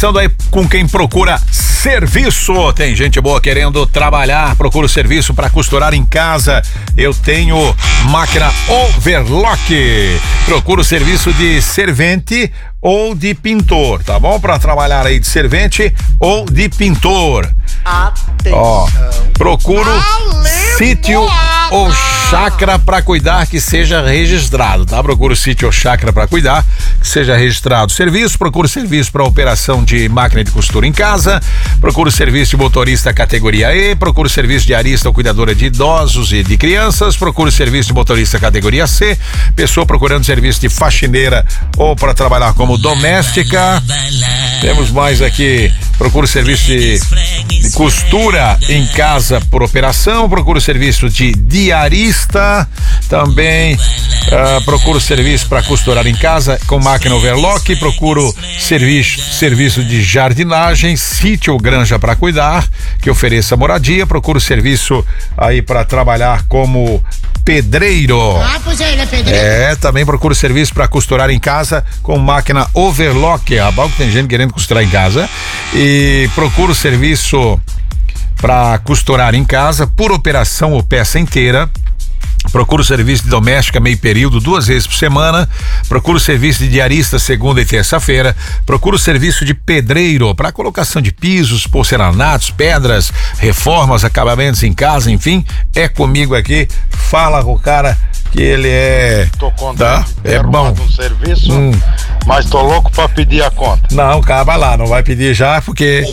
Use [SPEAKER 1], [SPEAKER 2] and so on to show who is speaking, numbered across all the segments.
[SPEAKER 1] Aí com quem procura serviço. Tem gente boa querendo trabalhar, procura serviço para costurar em casa. Eu tenho máquina overlock. Procuro serviço de servente ou de pintor, tá bom? Para trabalhar aí de servente ou de pintor. Atenção. Procuro sítio ou chácara para cuidar que seja registrado, tá? Procuro sítio ou chácara para cuidar que seja registrado. Serviço, procuro serviço para operação de máquina de costura em casa. Procuro serviço de motorista categoria E. Procuro serviço de arista ou cuidadora de idosos e de crianças. Procuro serviço de motorista categoria C. Pessoa procurando serviço de faxineira ou para trabalhar como doméstica. Temos mais aqui. Procuro serviço de costura em casa por operação. Procuro serviço de diarista. Também procuro serviço para costurar em casa com máquina overlock. Procuro serviço de jardinagem, sítio ou granja para cuidar, que ofereça moradia. Procuro serviço aí para trabalhar como pedreiro.
[SPEAKER 2] Pois é, ele é pedreiro.
[SPEAKER 1] Também procuro serviço para costurar em casa com máquina overlock. Rapaz, tem gente querendo costurar em casa. E procuro serviço para costurar em casa por operação ou peça inteira. Procuro serviço de doméstica meio período 2 vezes por semana. Procuro serviço de diarista segunda e terça-feira. Procuro serviço de pedreiro para colocação de pisos, porcelanatos, pedras, reformas, acabamentos em casa, enfim, é comigo aqui. Fala com o cara que ele é...
[SPEAKER 3] Tô contente de ter
[SPEAKER 1] bom
[SPEAKER 3] um serviço, mas tô louco pra pedir a conta.
[SPEAKER 1] Não, cara, vai lá, não vai pedir já, porque...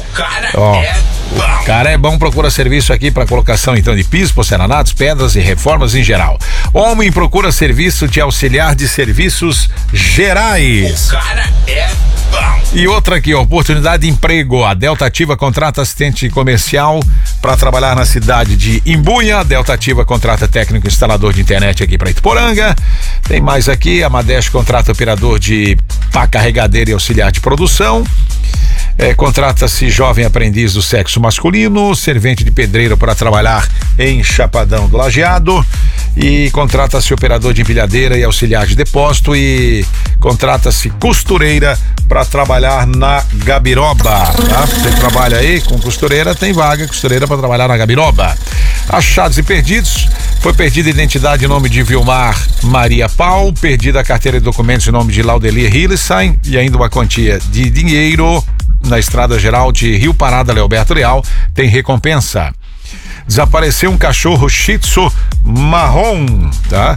[SPEAKER 1] O cara é bom, procura serviço aqui para colocação então de pisos, porcelanatos, pedras e reformas em geral. Homem procura serviço de auxiliar de serviços gerais. O cara é bom. E outra aqui, oportunidade de emprego. A Delta Ativa contrata assistente comercial para trabalhar na cidade de Imbunha. A Delta Ativa contrata técnico instalador de internet aqui para Ituporanga. Tem mais aqui, a Madeste contrata operador de pá carregadeira e auxiliar de produção. Contrata-se jovem aprendiz do sexo masculino, servente de pedreiro para trabalhar em Chapadão do Lajeado, e contrata-se operador de empilhadeira e auxiliar de depósito, e contrata-se costureira para trabalhar na Gabiroba, tá? Você trabalha aí com costureira, tem vaga costureira para trabalhar na Gabiroba. Achados e perdidos. Foi perdida a identidade em nome de Vilmar Maria Pau, perdida a carteira de documentos em nome de Laudelir Hillesheim e ainda uma quantia de dinheiro na Estrada Geral de Rio Parada, Leoberto Leal, tem recompensa. Desapareceu um cachorro Shih Tzu marrom, tá?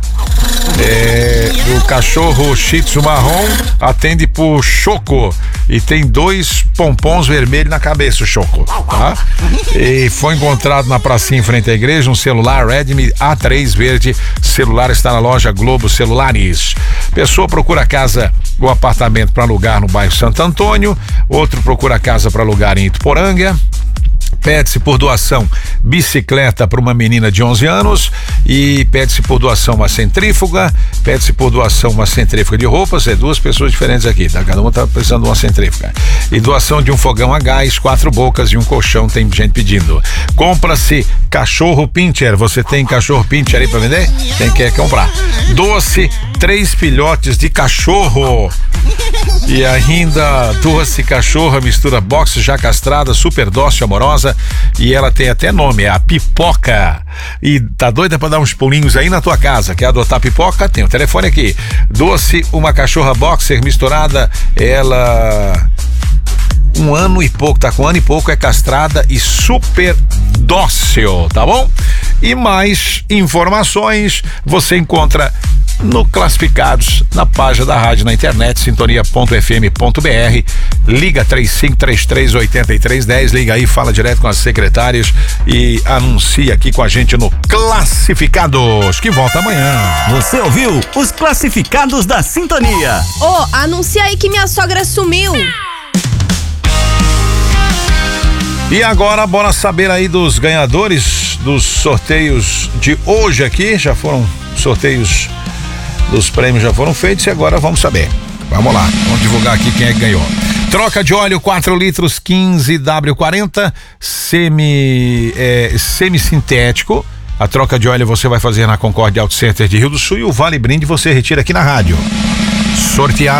[SPEAKER 1] O cachorro Shih Tzu marrom atende por Choco e tem 2 pompons vermelhos na cabeça, o Choco, tá? E foi encontrado na pracinha em frente à igreja um celular Redmi A3 verde. Celular está na loja Globo Celulares. Pessoa procura casa ou apartamento para alugar no bairro Santo Antônio. Outro procura casa para alugar em Ituporanga. Pede-se por doação bicicleta para uma menina de 11 anos e pede-se por doação uma centrífuga, pede-se por doação uma centrífuga de roupas. 2 pessoas diferentes aqui, tá? Cada uma tá precisando de uma centrífuga. E doação de um fogão a gás, 4 bocas e um colchão, tem gente pedindo. Compra-se cachorro pincher. Você tem cachorro pincher aí para vender? Quem quer comprar? Doce 3 filhotes de cachorro. E ainda doce cachorra, mistura boxe já castrada, super dócil, amorosa, e ela tem até nome, é a Pipoca. E tá doida pra dar uns pulinhos aí na tua casa? Quer adotar Pipoca? Tem o telefone aqui. Doce, uma cachorra boxer misturada, ela... 1 ano e pouco, tá com 1 ano e pouco, é castrada e super dócil, tá bom? E mais informações você encontra no Classificados, na página da rádio na internet, sintonia.fm.br. Liga 3533-8310, liga aí, fala direto com as secretárias e anuncia aqui com a gente no Classificados, que volta amanhã.
[SPEAKER 4] Você ouviu os Classificados da Sintonia.
[SPEAKER 5] Anuncia aí que minha sogra sumiu.
[SPEAKER 1] E agora, bora saber aí dos ganhadores dos sorteios de hoje aqui. Já foram sorteios dos prêmios, já foram feitos e agora vamos saber. Vamos lá, vamos divulgar aqui quem é que ganhou. Troca de óleo 4 litros 15W40 semi-sintético. A troca de óleo você vai fazer na Concorde Auto Center de Rio do Sul e o Vale Brinde você retira aqui na rádio. Sorteado